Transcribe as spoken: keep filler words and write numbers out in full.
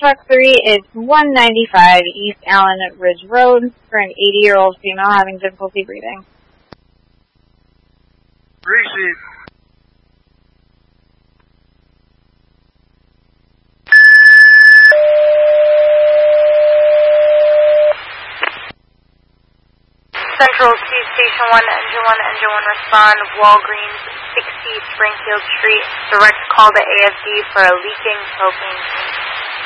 Truck three, it's one ninety-five East Allen Ridge Road for an eighty-year-old female having difficulty breathing. Receive. Central to Station one, Engine one, Engine one respond, Walgreens, sixty Springfield Street. Direct call to A F D for a leaking propane tank.